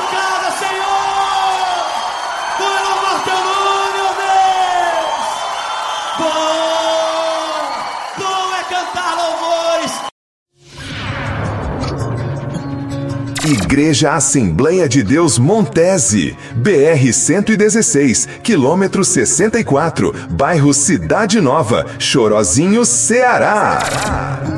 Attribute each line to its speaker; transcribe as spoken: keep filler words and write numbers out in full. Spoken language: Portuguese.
Speaker 1: bancada, Senhor! Vai louvar teu nome, ó Deus! Bom, bom é cantar louvores.
Speaker 2: Igreja Assembleia de Deus Montese, B R cento e dezesseis, quilômetro sessenta e quatro, bairro Cidade Nova, Chorozinho, Ceará.